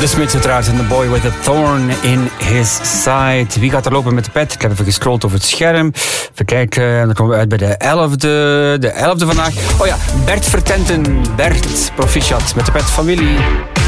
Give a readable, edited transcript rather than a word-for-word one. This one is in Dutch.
De Smiths uiteraard en The Boy with a Thorn in His Side. Wie gaat er lopen met de pet? Ik heb even gescrolld over het scherm. Even kijken, dan komen we uit bij de 11e. De 11e vandaag. Oh ja, Bert Vertenten. Bert, proficiat met de pet familie.